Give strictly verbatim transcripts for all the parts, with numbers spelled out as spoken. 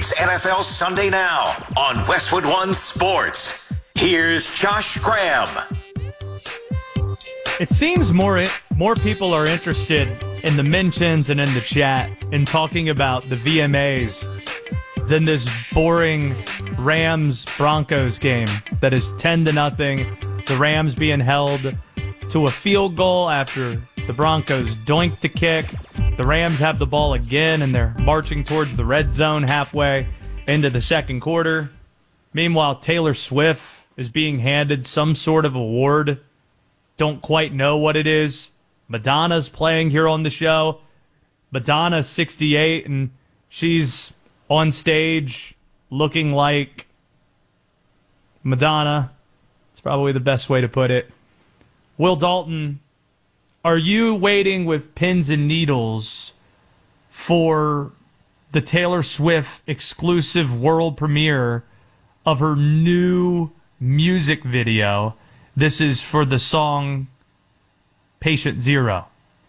It's N F L Sunday Now on Westwood One Sports. Here's Josh Graham. It seems more more people are interested in the mentions and in the chat in talking about the V M As than this boring Rams-Broncos game that is ten to nothing. The Rams being held to a field goal after the Broncos doinked the kick. The Rams have the ball again, and they're marching towards the red zone halfway into the second quarter. Meanwhile, Taylor Swift is being handed some sort of award. Don't quite know what it is. Madonna's playing here on the show. Madonna's sixty-eight, and she's on stage looking like Madonna. It's probably the best way to put it. Will Dalton, are you waiting with pins and needles for the Taylor Swift exclusive world premiere of her new music video? This is for the song Patient Zero.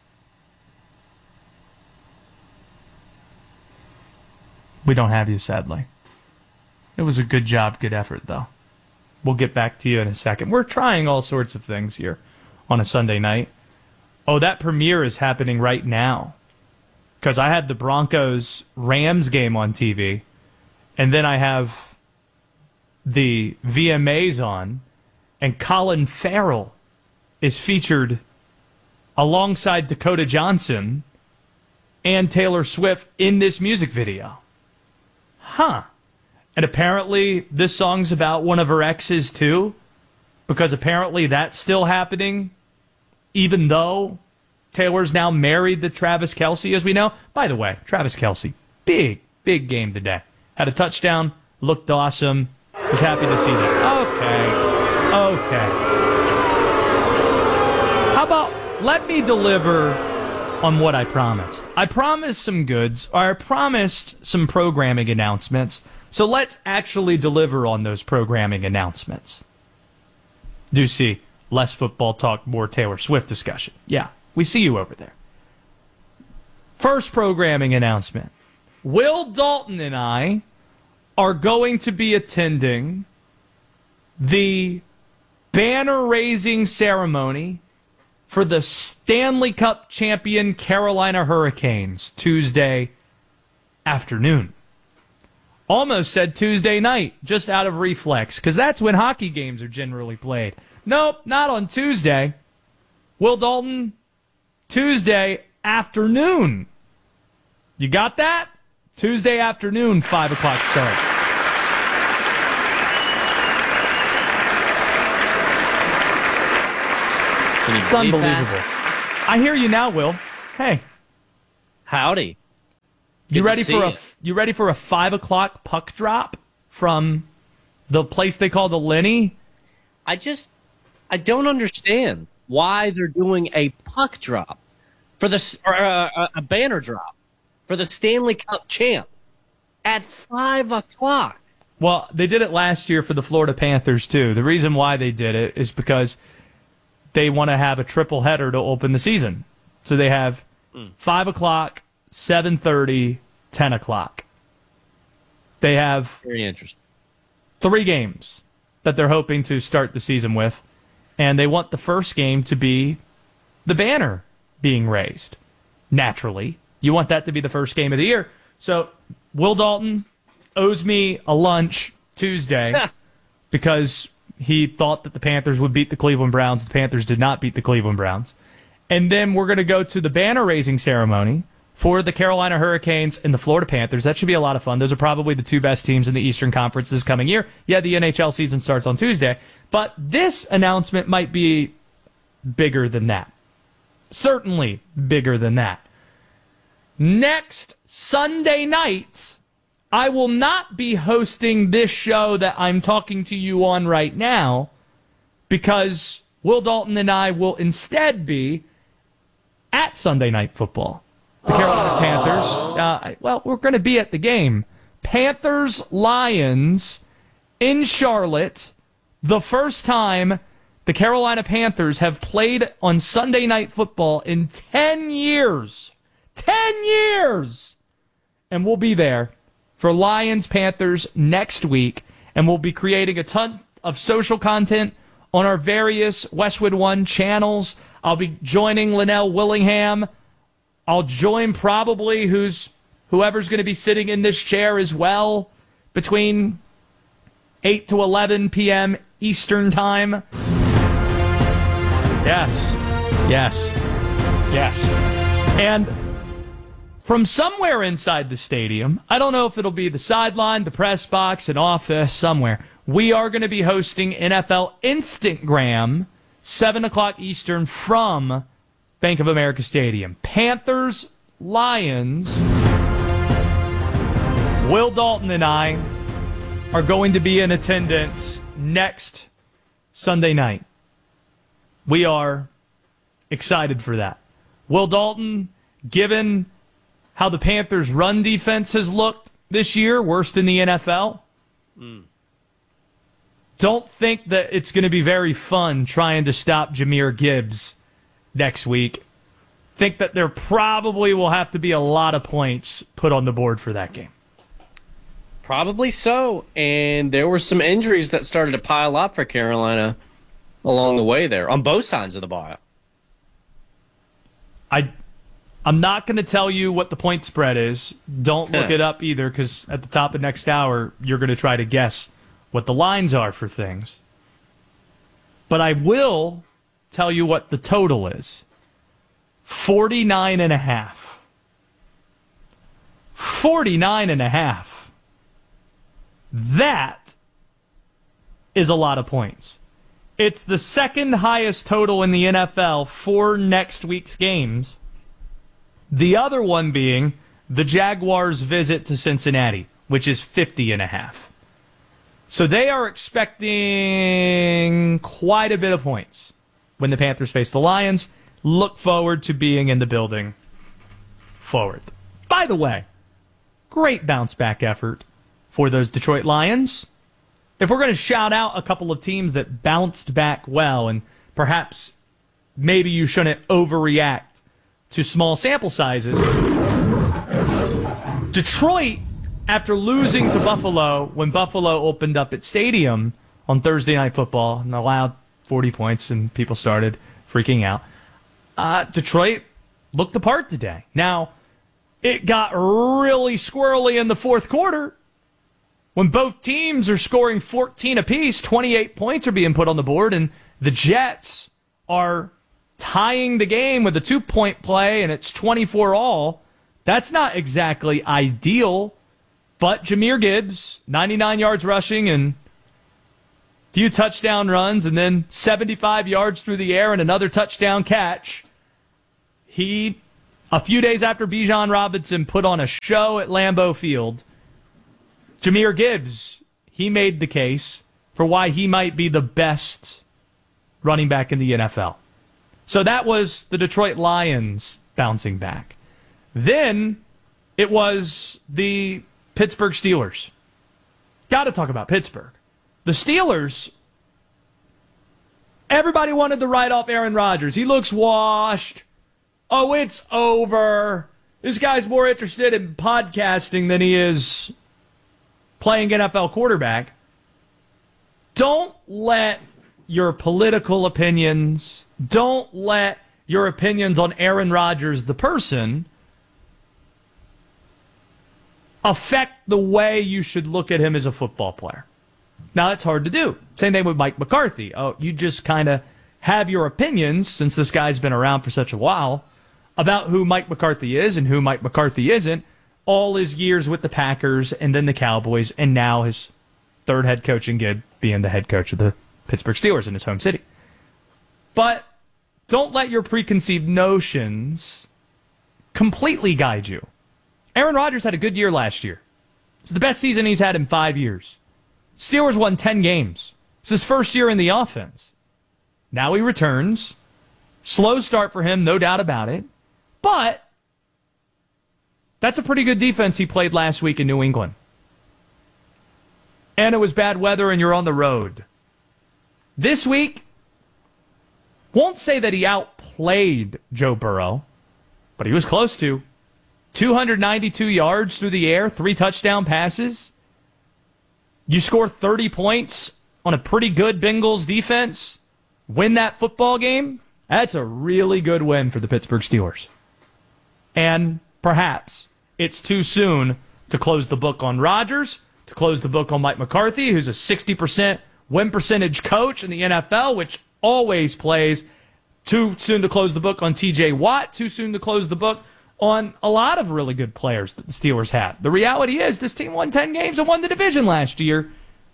We don't have you, sadly. It was a good job, good effort, though. We'll get back to you in a second. We're trying all sorts of things here on a Sunday night. Oh, that premiere is happening right now. Because I had the Broncos-Rams game on T V, and then I have the V M As on, and Colin Farrell is featured alongside Dakota Johnson and Taylor Swift in this music video. Huh. And apparently this song's about one of her exes too, because apparently that's still happening, even though Taylor's now married to Travis Kelce, as we know. By the way, Travis Kelce, big, big game today. Had a touchdown, looked awesome. Was happy to see that. Okay. Okay. How about let me deliver on what I promised. I promised some goods, or I promised some programming announcements. So let's actually deliver on those programming announcements. Do see less football talk, more Taylor Swift discussion. Yeah, we see you over there. First programming announcement. Will Dalton and I are going to be attending the banner-raising ceremony for the Stanley Cup champion Carolina Hurricanes Tuesday afternoon. Almost said Tuesday night, just out of reflex, because that's when hockey games are generally played. Nope, not on Tuesday. Will Dalton, Tuesday afternoon. You got that? Tuesday afternoon, five o'clock start. It's unbelievable. That? I hear you now, Will. Hey. Howdy. You Good ready for a it. you ready for a five o'clock puck drop from the place they call the Lenny? I just I don't understand why they're doing a puck drop for the or a, a banner drop for the Stanley Cup champ at five o'clock. Well, they did it last year for the Florida Panthers too. The reason why they did it is because they want to have a triple header to open the season. So they have mm. five o'clock, seven thirty, ten o'clock. They have very interesting three games that they're hoping to start the season with, and they want the first game to be the banner being raised. Naturally, you want that to be the first game of the year. So Will Dalton owes me a lunch Tuesday because he thought that the Panthers would beat the Cleveland Browns. The Panthers did not beat the Cleveland Browns. And then we're going to go to the banner-raising ceremony for the Carolina Hurricanes and the Florida Panthers. That should be a lot of fun. Those are probably the two best teams in the Eastern Conference this coming year. Yeah, the N H L season starts on Tuesday. But this announcement might be bigger than that. Certainly bigger than that. Next Sunday night, I will not be hosting this show that I'm talking to you on right now because Will Dalton and I will instead be at Sunday Night Football. The Carolina Panthers. Uh, well, we're going to be at the game. Panthers-Lions in Charlotte. The first time the Carolina Panthers have played on Sunday Night Football in ten years. ten years! And we'll be there for Lions Panthers next week, and we'll be creating a ton of social content on our various Westwood One channels. I'll be joining Linnell Willingham. I'll join probably who's whoever's going to be sitting in this chair as well between eight to eleven p.m. Eastern Time. Yes. Yes. Yes. And from somewhere inside the stadium, I don't know if it'll be the sideline, the press box, an office, somewhere, we are going to be hosting N F L Instagram, seven o'clock Eastern from Bank of America Stadium. Panthers, Lions. Will Dalton and I are going to be in attendance next Sunday night. We are excited for that. Will Dalton, given how the Panthers' run defense has looked this year, worst in the N F L, mm. don't think that it's going to be very fun trying to stop Jahmyr Gibbs next week. Think that there probably will have to be a lot of points put on the board for that game. Probably so. And there were some injuries that started to pile up for Carolina along the way there, on both sides of the ball. I, I'm not going to tell you what the point spread is. Don't look it up either, because at the top of next hour, you're going to try to guess what the lines are for things. But I will tell you what the total is. forty-nine and a half. forty-nine and a half. That is a lot of points. It's the second highest total in the N F L for next week's games. The other one being the Jaguars' visit to Cincinnati, which is fifty and a half. So they are expecting quite a bit of points when the Panthers face the Lions. Look forward to being in the building forward. By the way, great bounce back effort for those Detroit Lions. If we're going to shout out a couple of teams that bounced back well, and perhaps maybe you shouldn't overreact to small sample sizes, Detroit, after losing to Buffalo when Buffalo opened up its stadium on Thursday Night Football and allowed forty points and people started freaking out, uh, Detroit looked the part today. Now, it got really squirrely in the fourth quarter when both teams are scoring fourteen apiece. twenty-eight points are being put on the board, and the Jets are tying the game with a two-point play, and it's twenty-four all. That's not exactly ideal, but Jahmyr Gibbs, ninety-nine yards rushing and a few touchdown runs, and then seventy-five yards through the air and another touchdown catch. He, a few days after Bijan Robinson put on a show at Lambeau Field, Jahmyr Gibbs, he made the case for why he might be the best running back in the N F L. So that was the Detroit Lions bouncing back. Then it was the Pittsburgh Steelers. Got to talk about Pittsburgh. The Steelers, everybody wanted to write off Aaron Rodgers. He looks washed. Oh, it's over. This guy's more interested in podcasting than he is playing N F L quarterback. Don't let your political opinions, don't let your opinions on Aaron Rodgers, the person, affect the way you should look at him as a football player. Now, that's hard to do. Same thing with Mike McCarthy. Oh, you just kind of have your opinions, since this guy's been around for such a while, about who Mike McCarthy is and who Mike McCarthy isn't, all his years with the Packers and then the Cowboys, and now his third head coaching gig being the head coach of the Pittsburgh Steelers in his home city. But don't let your preconceived notions completely guide you. Aaron Rodgers had a good year last year. It's the best season he's had in five years. Steelers won ten games. It's his first year in the offense. Now he returns. Slow start for him, no doubt about it. But that's a pretty good defense he played last week in New England. And it was bad weather and you're on the road. This week, won't say that he outplayed Joe Burrow, but he was close to. two hundred ninety-two yards through the air, three touchdown passes. You score thirty points on a pretty good Bengals defense, win that football game. That's a really good win for the Pittsburgh Steelers. And perhaps it's too soon to close the book on Rodgers, to close the book on Mike McCarthy, who's a sixty percent win percentage coach in the N F L, which always plays. Too soon to close the book on T J Watt. Too soon to close the book on a lot of really good players that the Steelers have. The reality is this team won ten games and won the division last year.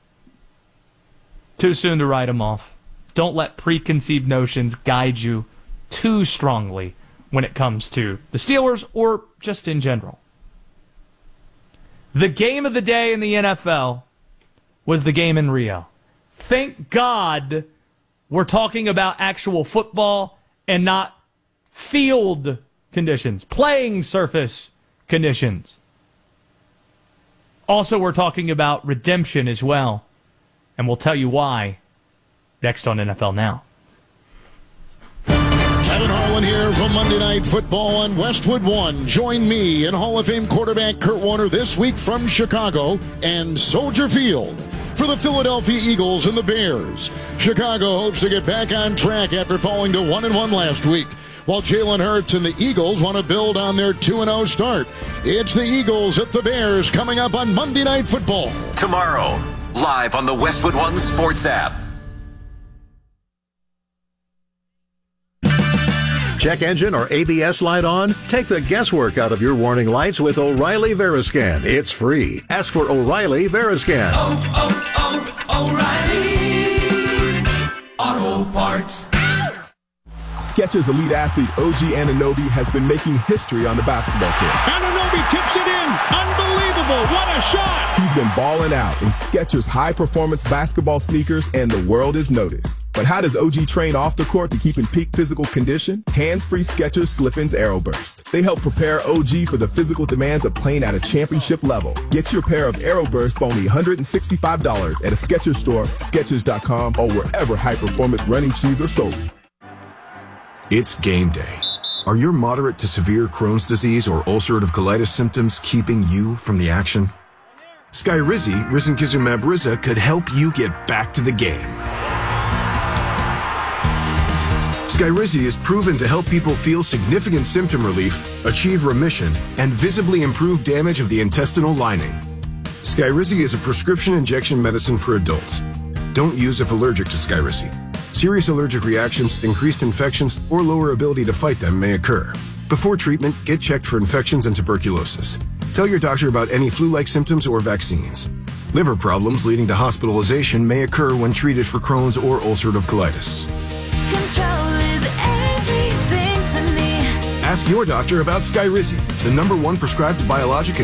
Too soon to write them off. Don't let preconceived notions guide you too strongly when it comes to the Steelers or just in general. The game of the day in the N F L was the game in Rio. Thank God we're talking about actual football and not field conditions, playing surface conditions. Also, we're talking about redemption as well, and we'll tell you why next on N F L Now. Kevin Harlan here from Monday Night Football on Westwood One. Join me and Hall of Fame quarterback Kurt Warner this week from Chicago and Soldier Field for the Philadelphia Eagles and the Bears. Chicago hopes to get back on track after falling to one and one last week, while Jalen Hurts and the Eagles want to build on their two and oh start. It's the Eagles at the Bears coming up on Monday Night Football. Tomorrow, live on the Westwood One Sports app. Check engine or A B S light on? Take the guesswork out of your warning lights with O'Reilly Veriscan. It's free. Ask for O'Reilly Veriscan. Oh, oh, oh, O'Reilly Auto Parts. Skechers elite athlete O G Anunoby has been making history on the basketball court. Anunoby tips it in. Unbelievable. What a shot. He's been balling out in Skechers high-performance basketball sneakers, and the world is noticed. But how does O G train off the court to keep in peak physical condition? Hands-free Skechers Slip-ins Aeroburst. They help prepare O G for the physical demands of playing at a championship level. Get your pair of Aeroburst for only one hundred sixty-five dollars at a Skechers store, Skechers dot com, or wherever high-performance running shoes are sold. It's game day. Are your moderate to severe Crohn's disease or ulcerative colitis symptoms keeping you from the action? Skyrizi, risankizumab Riza, could help you get back to the game. Skyrizi is proven to help people feel significant symptom relief, achieve remission, and visibly improve damage of the intestinal lining. Skyrizi is a prescription injection medicine for adults. Don't use if allergic to Skyrizi. Serious allergic reactions, increased infections, or lower ability to fight them may occur. Before treatment, get checked for infections and tuberculosis. Tell your doctor about any flu-like symptoms or vaccines. Liver problems leading to hospitalization may occur when treated for Crohn's or ulcerative colitis. Control is everything to me. Ask your doctor about Skyrizi, the number one prescribed biologic